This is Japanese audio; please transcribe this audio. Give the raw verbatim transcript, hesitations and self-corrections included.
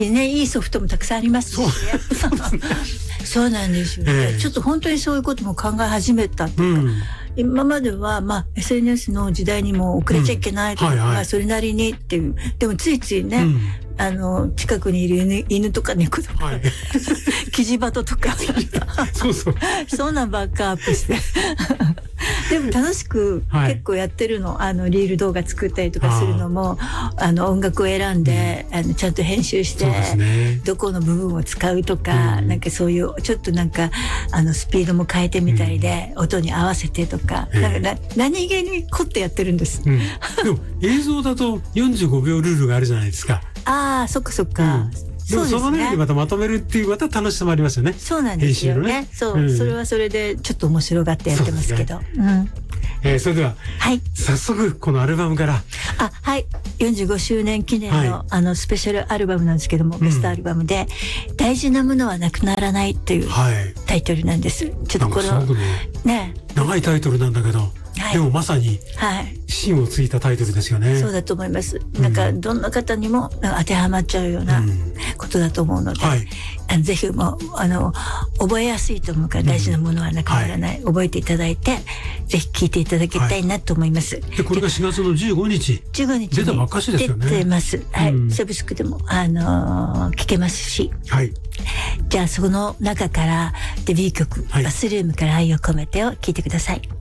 ね、いいソフトもたくさんありますしね。 そうですね。 そうなんですよ、 ええ、 ちょっと本当にそういうことも考え始めたというか、うん、今までは、まあ、エスエヌエス の時代にも遅れちゃいけないとか、うん、はいはい、それなりにっていう、でもついついね、うん、あの近くにいる犬、犬とか猫とか、はい、キジバトとかそうそうそんなんばっかアップしてでも楽しく結構やってるの、はい、あのリール動画作ったりとかするのも、あの音楽を選んで、うん、あのちゃんと編集して、ね、どこの部分を使うとか、うん、なんかそういうちょっとなんかあのスピードも変えてみたりで、うん、音に合わせてとか、えー、なんかな何気に凝ってやってるんです、うん、 でも映像だとよんじゅうごびょうルールがあるじゃないですか。 ああ、そっかそっか、うん、 でもそのね、またまとめるっていうまた楽しさもありますよね。 そうなんですよね。そう、うん、それはそれでちょっと面白がってやってますけど。ね、うん。 えー、それでは、はい、早速このアルバムから。 あ、はい、よんじゅうごしゅうねん記念の、はい、あのスペシャルアルバムなんですけども、うん、ベストアルバムで大事なものはなくならないっていうタイトルなんです。はい、ちょっとこのね、 長いタイトルなんだけど。はい、でもまさに芯をついたタイトルですよね。 そうだと思います。なんかどんな方にも当てはまっちゃうようなことだと思うので、うん、はい、あのぜひもうあの覚えやすいと思うから、大事なものはなくならない、うん、はい、覚えていただいてぜひ聴いていただきたいなと思います。はい、 でこれがしがつのじゅうごにちじゅうごにち出たばっかしですよね。 出てます。はい、うん、サブスクでもあのー、聴けますし、はい、じゃあその中からデビュー曲、はい、バスルームから愛を込めてを聴いてください。